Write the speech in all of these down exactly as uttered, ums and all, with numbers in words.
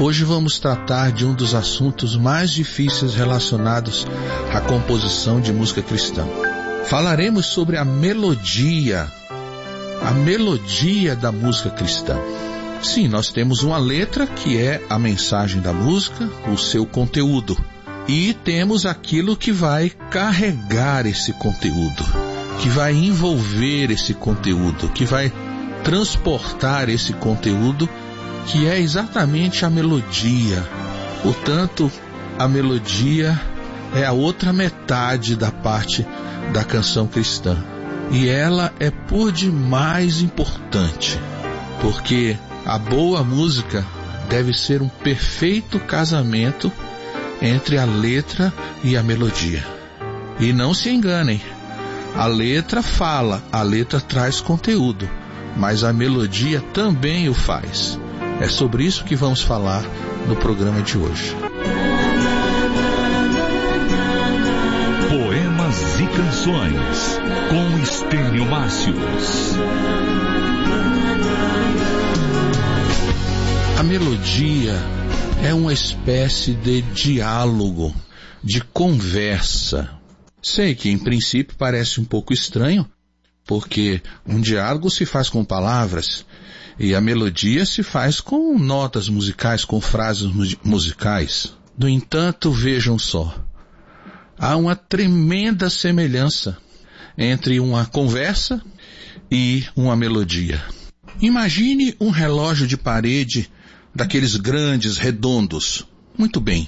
Hoje vamos tratar de um dos assuntos mais difíceis relacionados à composição de música cristã. Falaremos sobre a melodia, a melodia da música cristã. Sim, nós temos uma letra que é a mensagem da música, o seu conteúdo. E temos aquilo que vai carregar esse conteúdo, que vai envolver esse conteúdo, que vai transportar esse conteúdo, que é exatamente a melodia. Portanto, a melodia é a outra metade da parte da canção cristã. E ela é por demais importante, porque a boa música deve ser um perfeito casamento entre a letra e a melodia. E não se enganem, a letra fala, a letra traz conteúdo, mas a melodia também o faz. É sobre isso que vamos falar no programa de hoje. Poemas e canções com Estênio Márcios. A melodia é uma espécie de diálogo, de conversa. Sei que em princípio parece um pouco estranho, porque um diálogo se faz com palavras e a melodia se faz com notas musicais, com frases musicais. No entanto, vejam só, há uma tremenda semelhança entre uma conversa e uma melodia. Imagine um relógio de parede daqueles grandes, redondos. Muito bem.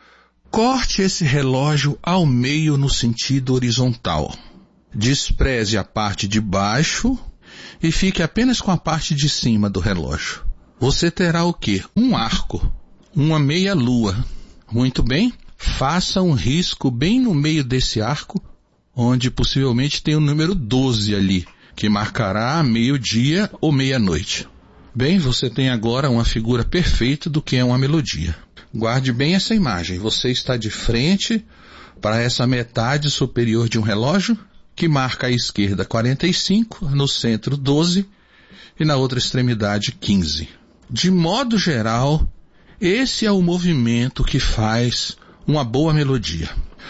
Corte esse relógio ao meio no sentido horizontal. Despreze a parte de baixo e fique apenas com a parte de cima do relógio. Você terá o quê? Um arco, uma meia-lua. Muito bem. Faça um risco bem no meio desse arco, onde possivelmente tem o número doze ali, que marcará meio-dia ou meia-noite. Bem, você tem agora uma figura perfeita do que é uma melodia. Guarde bem essa imagem. Você está de frente para essa metade superior de um relógio, que marca à esquerda quarenta e cinco, no centro doze e na outra extremidade quinze. De modo geral, esse é o movimento que faz uma boa melodia.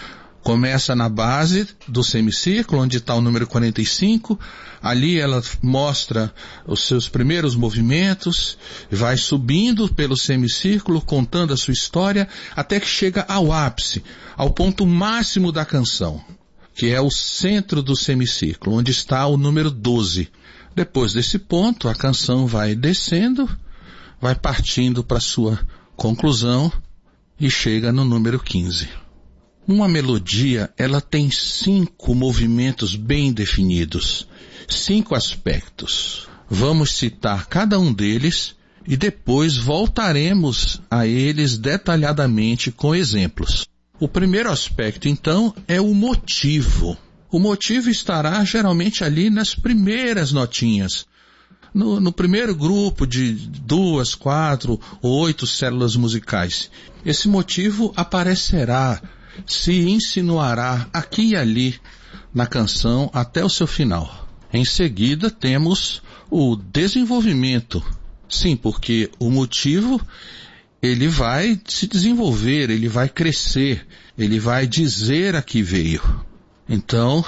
Começa na base do semicírculo, onde está o número quarenta e cinco. Ali ela mostra os seus primeiros movimentos, vai subindo pelo semicírculo, contando a sua história, até que chega ao ápice, ao ponto máximo da canção, que é o centro do semicírculo, onde está o número doze. Depois desse ponto, a canção vai descendo, vai partindo para sua conclusão e chega no número quinze. Uma melodia, ela tem cinco movimentos bem definidos, cinco aspectos. Vamos citar cada um deles e depois voltaremos a eles detalhadamente com exemplos. O primeiro aspecto, então, é o motivo. O motivo estará geralmente ali nas primeiras notinhas. No, no primeiro grupo de duas, quatro ou oito células musicais. Esse motivo aparecerá, se insinuará aqui e ali na canção até o seu final. Em seguida temos o desenvolvimento. Sim, porque o motivo, ele vai se desenvolver, ele vai crescer, ele vai dizer a que veio. Então,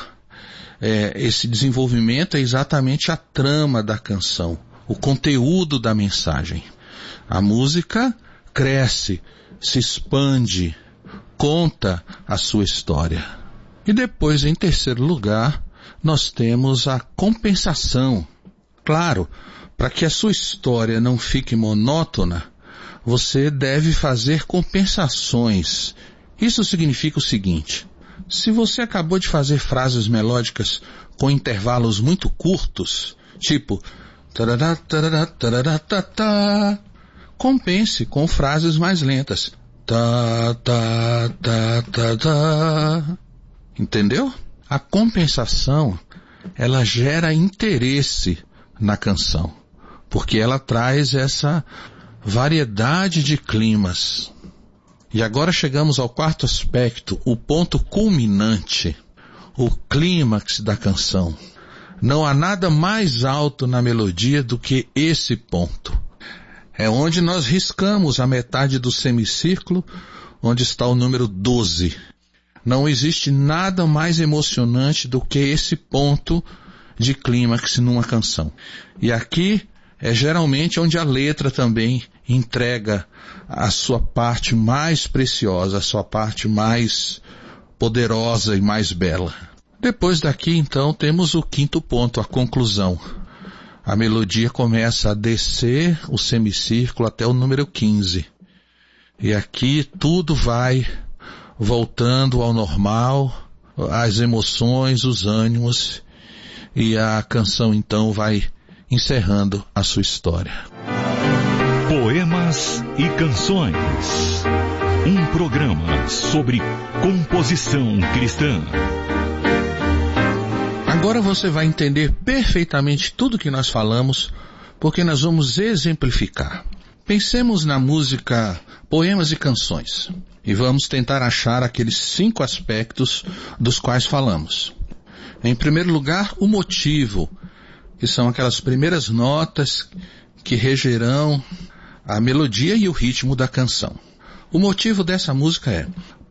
é, esse desenvolvimento é exatamente a trama da canção, o conteúdo da mensagem. A música cresce, se expande, conta a sua história. E depois, em terceiro lugar, nós temos a compensação. Claro, para que a sua história não fique monótona, você deve fazer compensações. Isso significa o seguinte: se você acabou de fazer frases melódicas com intervalos muito curtos, tipo tarará, tarará, tarará, tá, tá, compense com frases mais lentas. Tá, tá, tá, tá, tá. Entendeu? A compensação, ela gera interesse na canção, porque ela traz essa variedade de climas. E agora chegamos ao quarto aspecto, o ponto culminante, o clímax da canção. Não há nada mais alto na melodia do que esse ponto. É onde nós riscamos a metade do semicírculo, onde está o número doze. Não existe nada mais emocionante do que esse ponto de clímax numa canção. E aqui é geralmente onde a letra também entrega a sua parte mais preciosa, a sua parte mais poderosa e mais bela. Depois daqui, então, temos o quinto ponto, a conclusão. A melodia começa a descer o semicírculo até o número quinze. E aqui tudo vai voltando ao normal, as emoções, os ânimos, e a canção então vai encerrando a sua história. Poemas e Canções. Um programa sobre composição cristã. Agora você vai entender perfeitamente tudo que nós falamos, porque nós vamos exemplificar. Pensemos na música Poemas e Canções e vamos tentar achar aqueles cinco aspectos dos quais falamos. Em primeiro lugar, o motivo, que são aquelas primeiras notas que regerão a melodia e o ritmo da canção. O motivo dessa música é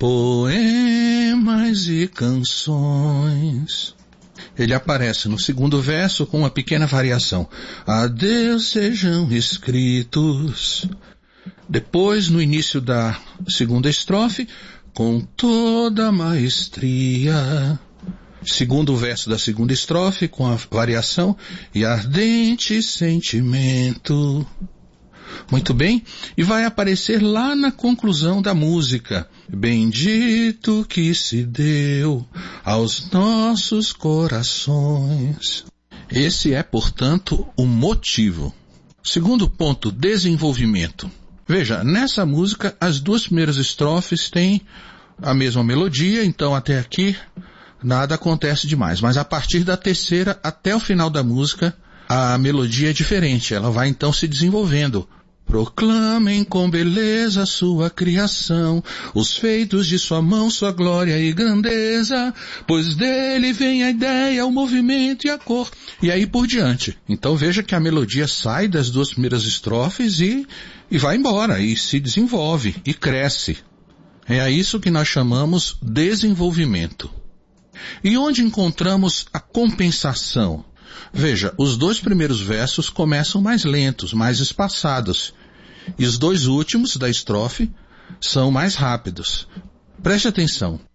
Poemas e Canções. Ele aparece no segundo verso com uma pequena variação. A Deus sejam escritos. Depois, no início da segunda estrofe, com toda maestria. Segundo verso da segunda estrofe, com a variação, e ardente sentimento. Muito bem, e vai aparecer lá na conclusão da música. Bendito que se deu aos nossos corações. Esse é, portanto, o motivo. Segundo ponto, desenvolvimento. Veja, nessa música, as duas primeiras estrofes têm a mesma melodia, então até aqui nada acontece demais. Mas a partir da terceira até o final da música, a melodia é diferente. Ela vai então se desenvolvendo. Proclamem com beleza sua criação, os feitos de sua mão, sua glória e grandeza, pois dele vem a ideia, o movimento e a cor. E aí por diante. Então veja que a melodia sai das duas primeiras estrofes e, e vai embora, e se desenvolve, e cresce. É a isso que nós chamamos desenvolvimento. E onde encontramos a compensação? Veja, os dois primeiros versos começam mais lentos, mais espaçados. E os dois últimos da estrofe são mais rápidos. Preste atenção.